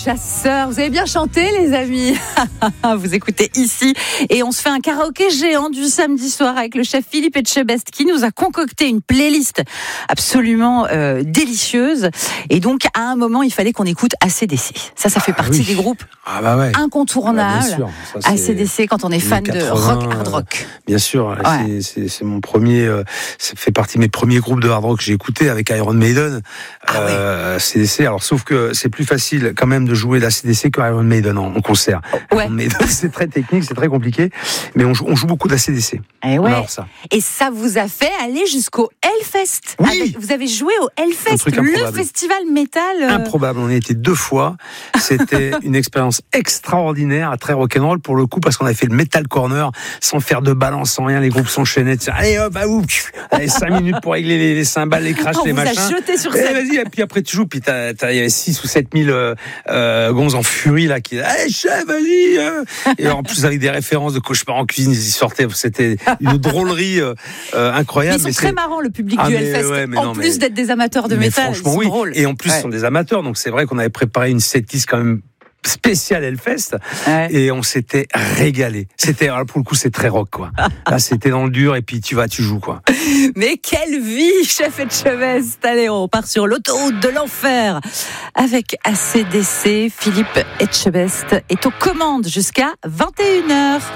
chasseurs. Vous avez bien chanté, les amis. Vous écoutez ici. Et on se fait un karaoké géant du samedi soir avec le chef Philippe Etchebest qui nous a concocté une playlist absolument délicieuse. Et donc, à un moment, il fallait qu'on écoute AC/DC. Ça fait partie des groupes incontournables. Bien sûr. Ça, AC/DC quand on est fan 80, de rock, hard rock. Bien sûr. C'est mon premier. Ça fait partie de mes premiers groupes de hard rock que j'ai écouté avec Iron Maiden. AC/DC. Alors, sauf que c'est plus facile quand même de jouer l'AC/DC que Iron Maiden en concert. Ouais. Iron Maiden, c'est très technique, c'est très compliqué, mais on joue beaucoup d'AC/DC. Et ça vous a fait aller jusqu'au Hellfest. Oui. Vous avez joué au Hellfest, le festival métal. Improbable. On y était 2 fois. C'était une expérience extraordinaire, très rock'n'roll pour le coup, parce qu'on avait fait le Metal Corner sans faire de balance, sans rien. Les groupes s'enchaînaient. Allez hop, allez 5 minutes pour régler les cymbales, les crashs, les machins. On vous a jeté sur scène. Vas-y. Et puis après tu joues, puis il y avait 6 ou 7 000 gonzes en furie là qui allez chef, vas-y. Et en plus avec des références de Cauchemar en cuisine, ils sortaient. C'était une drôlerie incroyable. Mais ils sont très marrants, le public du Hellfest. Plus d'être des amateurs de métal, ils sont drôles. Et en plus, ce sont des amateurs, donc c'est vrai qu'on avait préparé une setlist quand même spécial Hellfest et on s'était régalé. Alors pour le coup, c'est très rock quoi. Là, c'était dans le dur et puis tu joues quoi. Mais quelle vie, chef Etchebest. Allez, on part sur l'autoroute de l'enfer avec AC/DC. Philippe Etchebest est aux commandes jusqu'à 21h.